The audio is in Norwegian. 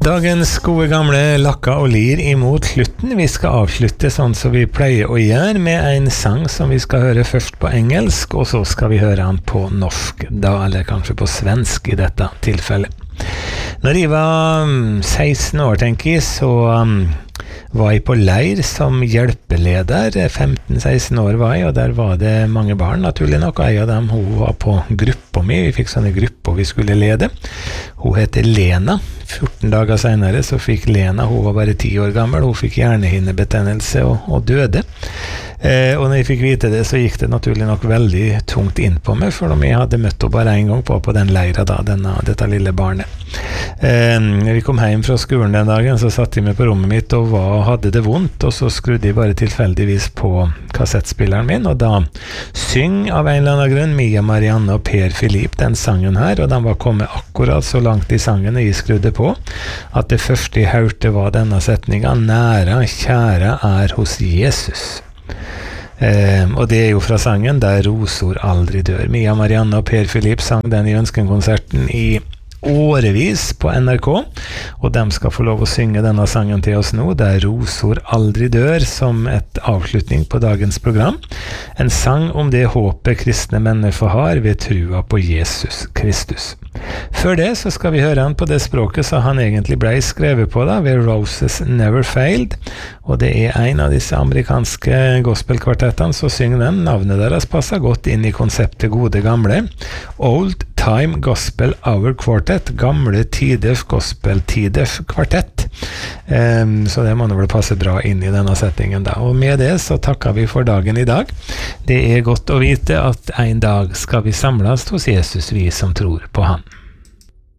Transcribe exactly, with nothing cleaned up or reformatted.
Dagens gode gamle lakka og lir imot slutten. Vi skal avslutte sånn som vi pleier å gjøre, med en sang som vi skal høre først på engelsk, og så skal vi høre han på norsk, da, eller kanskje på svensk i dette tilfellet. Når jeg var seksten år, tenker jeg, så um, var jeg på leir som hjelpeleder. femten seksten år var jeg, og der var det mange barn, naturlig nok, og en av dem, hun var på gruppa mi. Vi fikk sånne grupper vi skulle lede. Hun heter Lena. fjorten dager senere så fikk Lena, hun var bare ti år gammel, hun fikk hjernehinnebetennelse og, og døde. Eh, og når jeg fikk vite det, så gikk det naturlig nok veldig tungt inn på meg, for om jeg hadde møtt henne bare en gang på, på den leira da, denne, dette lille barnet. Eh, når vi kom hjem fra skolen den dagen, så satt jeg meg på rommet mitt og var, hadde det vondt, og så skrudde jeg bare tilfeldigvis på kassettspilleren min, og da syng av en eller annen grunn Mia Marianne og Per Philip den sangen her, og den var kommet akkurat så langt i sangen jeg skrudde på, at det første jeg hørte var denne setningen: «Næra, kjære er hos Jesus». Eh, og det er jo fra sangen Der rosor aldri dør. Mia Marianne og Per Philip sang den i Ønskenkonserten i årevis på N R K, og de skal få lov å synge denne sangen til oss nå, Der rosor aldri dør, som et avslutning på dagens program. En sang om det håpet kristne mennesker har ved trua på Jesus Kristus. Før det så skal vi høre han på det språket så han egentlig ble skrevet på da, ved Roses Never Failed, og det er en av disse amerikanske gospelkvartettene, så synger den. Navnet deres passer godt inn i konseptet gode gamle Old Time Gospel Hour Quartet, gamle tiders gospel-tiders kvartett. Um, så det må nå vel passe bra inn i denne settingen da. Og med det så takker vi for dagen i dag. Det er godt å vite at en dag skal vi samles hos Jesus, vi som tror på han.